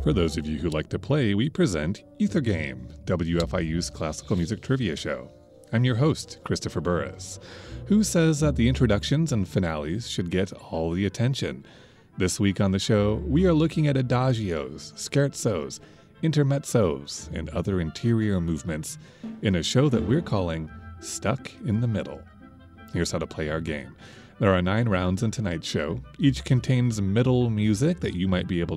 For those of you who like to play, we present Ether Game, WFIU's classical music trivia show. I'm your host, Christopher Burris. Who says that the introductions and finales should get all the attention? This week on the show, we are looking at adagios, scherzos, intermezzos, and other interior movements in a show that we're calling Stuck in the Middle. Here's how to play our game. There are 9 rounds in tonight's show. Each contains middle music that you might be able